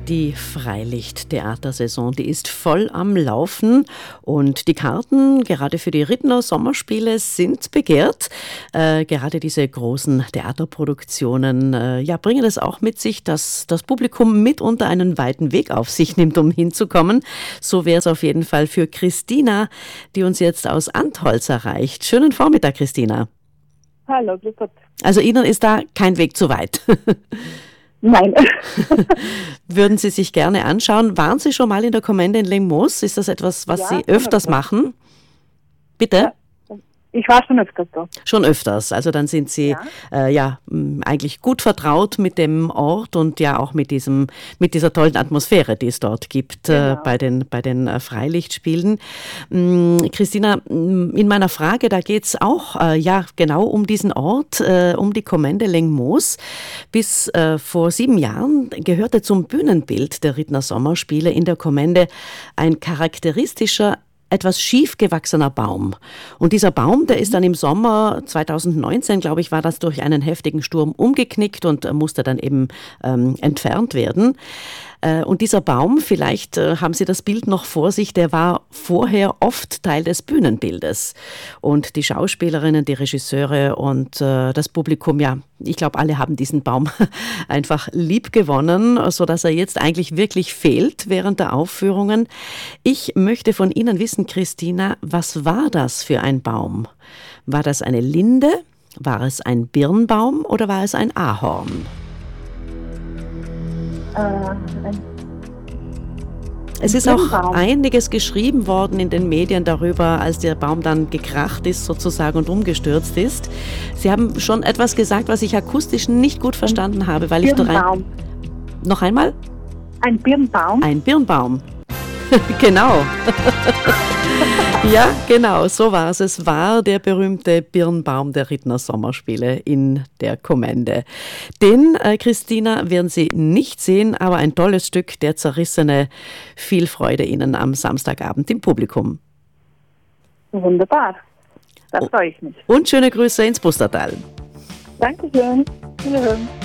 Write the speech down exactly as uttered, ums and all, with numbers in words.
Die Freilicht-Theatersaison, die ist voll am Laufen und die Karten gerade für die Rittner Sommerspiele sind begehrt. Äh, gerade diese großen Theaterproduktionen äh, ja, bringen es auch mit sich, dass das Publikum mitunter einen weiten Weg auf sich nimmt, um hinzukommen. So wäre es auf jeden Fall für Christina, die uns jetzt aus Antholz erreicht. Schönen Vormittag, Christina. Hallo, grüß Gott. Also Ihnen ist da kein Weg zu weit. Nein. Würden Sie sich gerne anschauen? Waren Sie schon mal in der Kommende in Lengmoos? Ist das etwas, was Ja, Sie öfters machen? Bitte? Ja. Ich war schon öfters da. Schon öfters. Also dann sind Sie Ja. äh, ja m, eigentlich gut vertraut mit dem Ort und ja auch mit diesem mit dieser tollen Atmosphäre, die es dort gibt äh, Genau. bei den bei den äh, Freilichtspielen. M, Christina, m, in meiner Frage, da geht es auch äh, ja genau um diesen Ort, äh, um die Kommende Lengmoos. Bis äh, vor sieben Jahren gehörte zum Bühnenbild der Rittner Sommerspiele in der Kommende ein charakteristischer etwas schief gewachsener Baum. Und dieser Baum, der ist dann im Sommer zweitausendneunzehn, glaube ich, war das durch einen heftigen Sturm umgeknickt und äh, musste dann eben ähm, entfernt werden. Äh, und dieser Baum, vielleicht äh, haben Sie das Bild noch vor sich, der war vorher oft Teil des Bühnenbildes. Und die Schauspielerinnen, die Regisseure und äh, das Publikum, ja, ich glaube, alle haben diesen Baum einfach lieb gewonnen, sodass er jetzt eigentlich wirklich fehlt während der Aufführungen. Ich möchte von Ihnen wissen, Christina, was war das für ein Baum? War das eine Linde? War es ein Birnbaum oder war es ein Ahorn? Äh, ein Es ist auch Birnbaum. einiges geschrieben worden in den Medien darüber, als der Baum dann gekracht ist sozusagen und umgestürzt ist. Sie haben schon etwas gesagt, was ich akustisch nicht gut verstanden habe, weil ich... Birnbaum. Noch einmal? Ein Birnbaum. Ein Birnbaum. Genau. Ja, genau, so war es. Es war der berühmte Birnbaum der Rittner Sommerspiele in der Kommende. Den, äh, Christina, werden Sie nicht sehen, aber ein tolles Stück, der Zerrissene. Viel Freude Ihnen am Samstagabend im Publikum. Wunderbar. Da freue ich mich. Und schöne Grüße ins Pustertal. Dankeschön. Wiederhören.